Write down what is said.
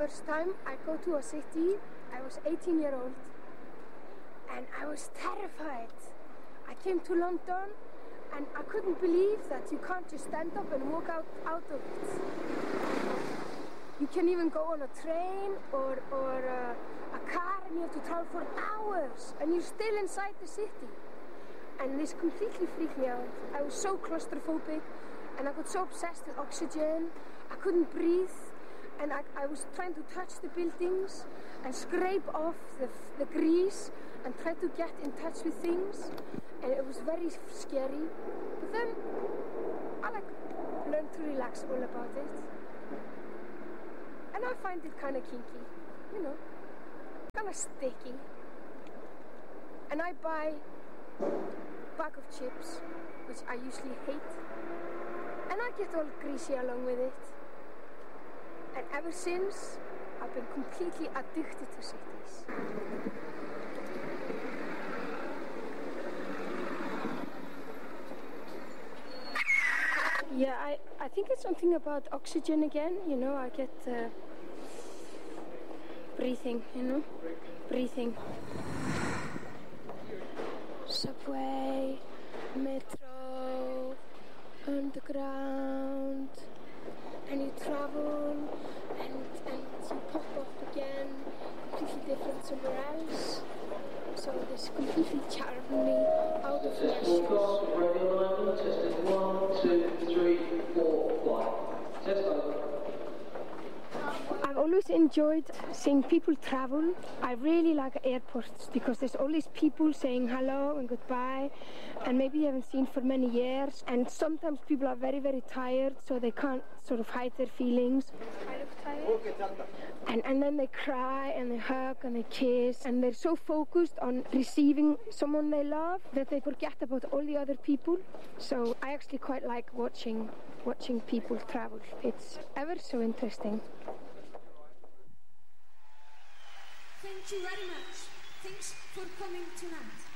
first time I go to a city, I was 18 years old and I was terrified. I came to London and I couldn't believe that you can't just stand up and walk out of it. You can even go on a train or a car and you have to travel for hours and you're still inside the city. And this completely freaked me out. I was so claustrophobic and I got so obsessed with oxygen. I couldn't breathe and I was trying to touch the buildings and scrape off the grease and try to get in touch with things. And it was very scary. But then I learned to relax all about it. And I find it kind of kinky, you know, kind of sticky. And I buy a bag of chips, which I usually hate. And I get all greasy along with it. And ever since, I've been completely addicted to cities. Yeah, I think it's something about oxygen again, you know, I get breathing, you know, breathing. Subway, metro, underground, and you travel and you pop up again, completely different somewhere else. So this completely charmed me out of my shoes. Testing 1, 2, 3, 4, 5. Test over. I've always enjoyed seeing people travel. I really like airports because there's always people saying hello and goodbye and maybe you haven't seen for many years, and sometimes people are very, very tired, so they can't sort of hide their feelings. I look tired. And then they cry and they hug and they kiss and they're so focused on receiving someone they love that they forget about all the other people. So I actually quite like watching people travel. It's ever so interesting. Thank you very much. Thanks for coming tonight.